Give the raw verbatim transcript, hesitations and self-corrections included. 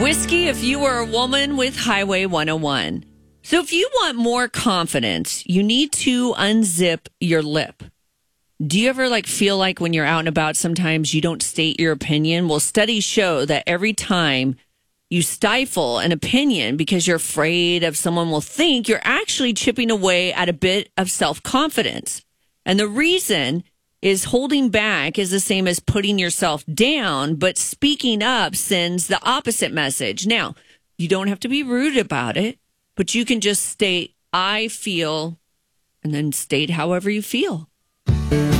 Whiskey, if you were a woman with Highway one oh one. So if you want more confidence, you need to unzip your lip. Do you ever like feel like when you're out and about, sometimes you don't state your opinion? Well, studies show that every time you stifle an opinion because you're afraid of someone will think, you're actually chipping away at a bit of self-confidence. And the reason is holding back is the same as putting yourself down, but speaking up sends the opposite message. Now, you don't have to be rude about it, but you can just state, I feel, and then state however you feel.